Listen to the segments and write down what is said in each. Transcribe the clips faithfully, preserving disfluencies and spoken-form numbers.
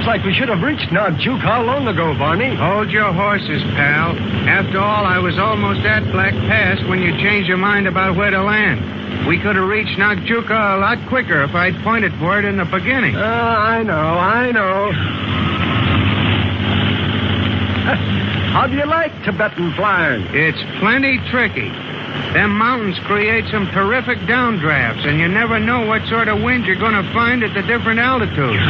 like we should have reached Nagjuka long ago, Barney. Hold your horses, pal. After all, I was almost at Black Pass when you changed your mind about where to land. We could have reached Nagjuka a lot quicker if I'd pointed for it in the beginning. Uh, I know, I know. How do you like Tibetan flying? It's plenty tricky. Them mountains create some terrific downdrafts, and you never know what sort of wind you're going to find at the different altitudes.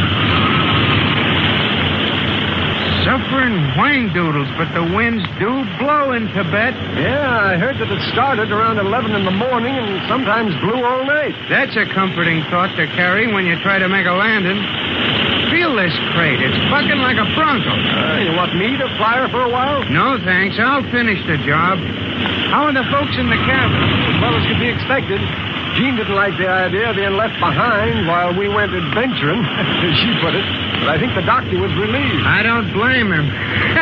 Suffering whang-doodles, but the winds do blow in Tibet. Yeah, I heard that it started around eleven in the morning and sometimes blew all night. That's a comforting thought to carry when you try to make a landing. Feel this crate. It's bucking like a bronco. Uh, you want me to fly her for a while? No, thanks. I'll finish the job. How are the folks in the cabin? As well as could be expected. Jean didn't like the idea of being left behind while we went adventuring, as she put it. But I think the doctor was relieved. I don't blame him.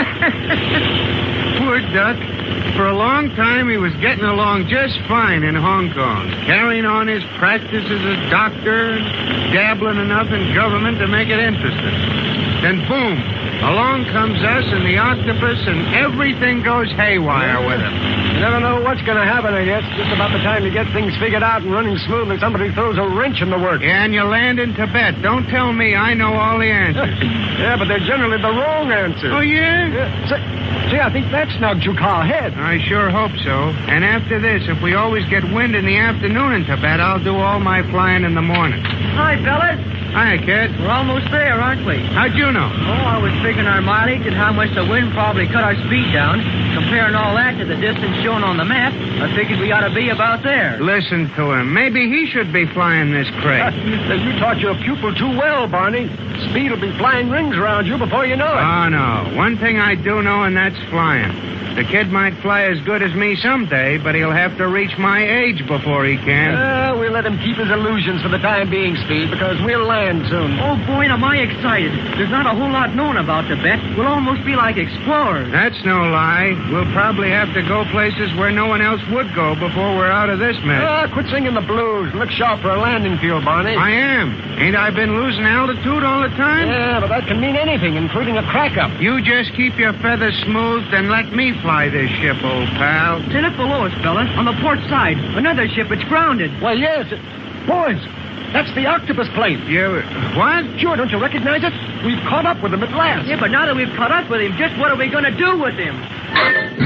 Poor Duck. For a long time, he was getting along just fine in Hong Kong, carrying on his practice as a doctor, dabbling enough in government to make it interesting. Then, boom, along comes us and the octopus, and everything goes haywire with him. You never know what's going to happen, I guess. Just about the time you get things figured out and running smoothly, somebody throws a wrench in the works. Yeah, and you land in Tibet. Don't tell me I know all the answers. Yeah, but they're generally the wrong answers. Oh, yeah? Yeah. Say, see, I think that's Nagjuka ahead. I sure hope so. And after this, if we always get wind in the afternoon in Tibet, I'll do all my flying in the morning. Hi, fellas. Hi, kid. We're almost there, aren't we? How'd you know? Oh, I was figuring our mileage and how much the wind probably cut our speed down. Comparing all that to the distance shown on the map, I figured we ought to be about there. Listen to him. Maybe he should be flying this crate. Then you taught your pupil too well, Barney. Speed will be flying rings around you before you know it. Oh, no. One thing I do know, and that's flying. The kid might fly as good as me someday, but he'll have to reach my age before he can. Uh, we'll let him keep his illusions for the time being, Speed, because we'll land soon. Oh, boy, am I excited. There's not a whole lot known about Tibet. We'll almost be like explorers. That's no lie. We'll probably have to go places where no one else would go before we're out of this mess. Ah, quit singing the blues. Look sharp for a landing field, Barney. I am. Ain't I been losing altitude all the time? Yeah, but that can mean anything, including a crack-up. You just keep your feathers smoothed and let me fly this ship, old pal. Ten up below us, fella. On the port side. Another ship. It's grounded. Well, yes. Boys, that's the octopus plane. You... What? Sure, don't you recognize it? We've caught up with him at last. Yeah, but now that we've caught up with him, just what are we going to do with him?